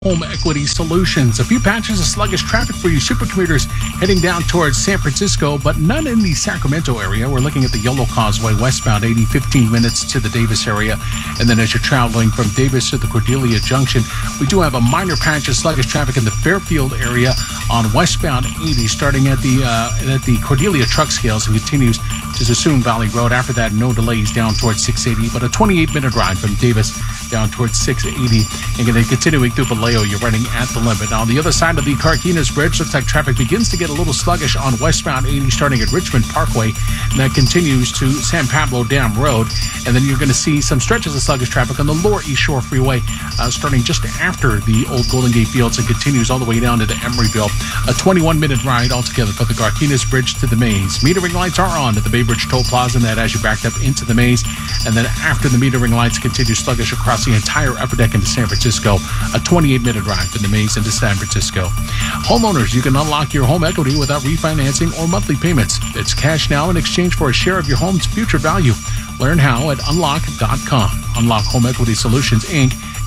Home Equity Solutions. A few patches of sluggish traffic for you supercommuters heading down towards San Francisco, but none in the Sacramento area. We're looking at the Yolo Causeway westbound, 15 minutes to the Davis area. And then as you're traveling from Davis to the Cordelia Junction, we do have a minor patch of sluggish traffic in the Fairfield area on westbound 80, starting at the Cordelia truck scales and continues to Sassoon Valley Road. After that, no delays down towards 680, but a 28-minute ride from Davis down towards 680. And then continuing through Vallejo, you're running at the limit. Now, on the other side of the Carquinez Bridge, looks like traffic begins to get a little sluggish on westbound 80, starting at Richmond Parkway, and that continues to San Pablo Dam Road. And then you're going to see some stretches of sluggish traffic on the Lower East Shore Freeway, starting just after the old Golden Gate Fields and continues all the way down into Emeryville. A 21-minute ride altogether for the Carquinez Bridge to the Maze. Metering lights are on at the Bay Bridge Toll Plaza, and that as you backed up into the Maze. And then after the metering lights continue sluggish across the entire upper deck into San Francisco, a 28-minute ride from the Maze into San Francisco. Homeowners, you can unlock your home equity without refinancing or monthly payments. It's cash now in exchange for a share of your home's future value. Learn how at unlock.com. Unlock Home Equity Solutions, Inc.,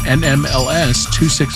NMLS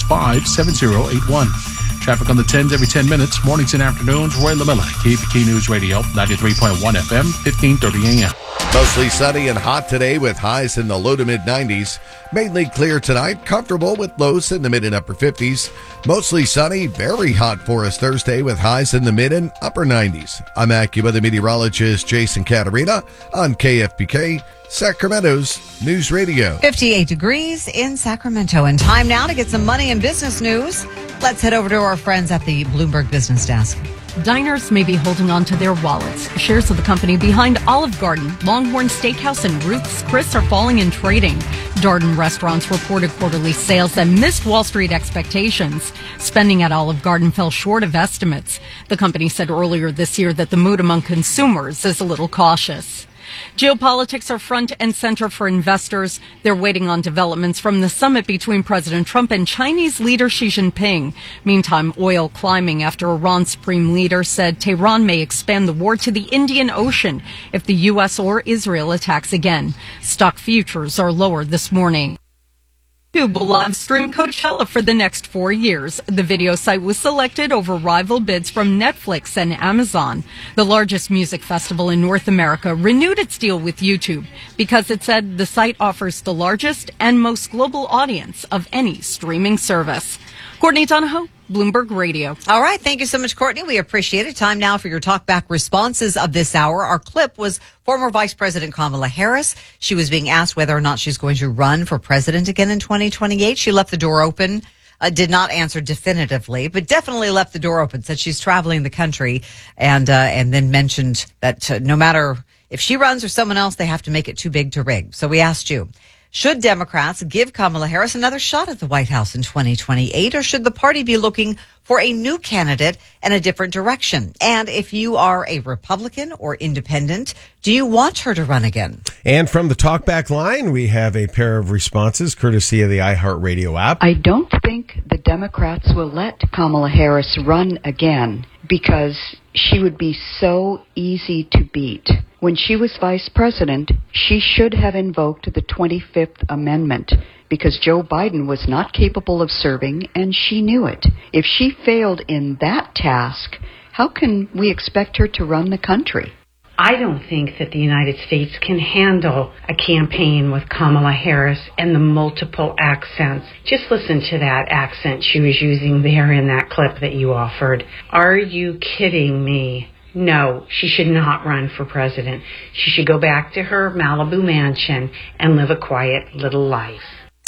2657081. Traffic on the 10s every 10 minutes, mornings and afternoons. Roy LaMilla, KPK News Radio, 93.1 FM, 1530 AM. Mostly sunny and hot today with highs in the low to mid 90s. Mainly clear tonight, comfortable with lows in the mid and upper 50s. Mostly sunny, very hot for us Thursday with highs in the mid and upper 90s. I'm AccuWeather meteorologist Jason Caterina on KFPK, Sacramento's News Radio. 58 degrees in Sacramento, and time now to get some money and business news. Let's head over to our friends at the Bloomberg Business Desk. Diners may be holding on to their wallets. Shares of the company behind Olive Garden, Longhorn Steakhouse, and Ruth's Chris are falling in trading. Darden Restaurants reported quarterly sales that missed Wall Street expectations. Spending at Olive Garden fell short of estimates. The company said earlier this year that the mood among consumers is a little cautious. Geopolitics are front and center for investors. They're waiting on developments from the summit between President Trump and Chinese leader Xi Jinping. Meantime, oil climbing after Iran's supreme leader said Tehran may expand the war to the Indian Ocean if the U.S. or Israel attacks again. Stock futures are lower this morning. YouTube will live stream Coachella for the next 4 years. The video site was selected over rival bids from Netflix and Amazon. The largest music festival in North America renewed its deal with YouTube because it said the site offers the largest and most global audience of any streaming service. Courtney Donahoe, Bloomberg Radio. All right. Thank you so much, Courtney. We appreciate it. Time now for your talkback responses of this hour. Our clip was former Vice President Kamala Harris. She was being asked whether or not she's going to run for president again in 2028. She left the door open, did not answer definitively, but definitely left the door open, said she's traveling the country, and then mentioned that no matter if she runs or someone else, they have to make it too big to rig. So we asked you, should Democrats give Kamala Harris another shot at the White House in 2028, or should the party be looking for a new candidate and a different direction? And if you are a Republican or independent, do you want her to run again? And from the talkback line, we have a pair of responses courtesy of the iHeartRadio app. I don't think the Democrats will let Kamala Harris run again because she would be so easy to beat. When she was vice president, she should have invoked the 25th Amendment because Joe Biden was not capable of serving, and she knew it. If she failed in that task, how can we expect her to run the country? I don't think that the United States can handle a campaign with Kamala Harris and the multiple accents. Just listen to that accent she was using there in that clip that you offered. Are you kidding me? No, she should not run for president. She should go back to her Malibu mansion and live a quiet little life.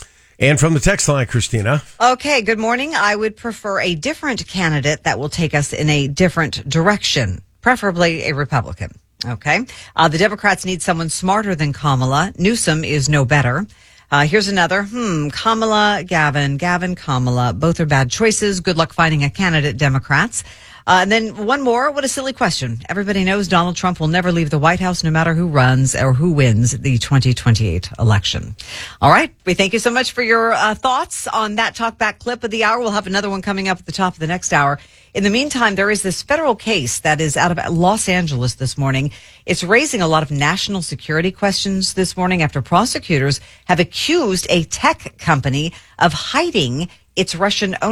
And from the text line, Christina. Okay, good morning. I would prefer a different candidate that will take us in a different direction, preferably a Republican. Okay. The Democrats need someone smarter than Kamala. Newsom is no better. Here's another. Kamala, Gavin, Kamala. Both are bad choices. Good luck finding a candidate, Democrats. And then one more. What a silly question. Everybody knows Donald Trump will never leave the White House no matter who runs or who wins the 2028 election. All right. We thank you so much for your thoughts on that talkback clip of the hour. We'll have another one coming up at the top of the next hour. In the meantime, there is this federal case that is out of Los Angeles this morning. It's raising a lot of national security questions this morning after prosecutors have accused a tech company of hiding its Russian ownership.